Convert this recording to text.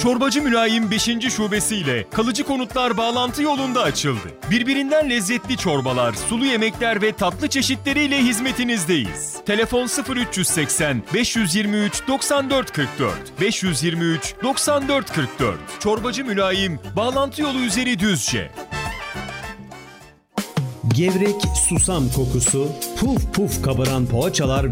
Çorbacı Mülayim 5. şubesiyle kalıcı konutlar bağlantı yolunda açıldı. Birbirinden lezzetli çorbalar, sulu yemekler ve tatlı çeşitleriyle hizmetinizdeyiz. Telefon 0380 523 94 44 523 94 44. Çorbacı Mülayim, bağlantı yolu üzeri Düzce. Gevrek susam kokusu, puf puf kabaran poğaçalar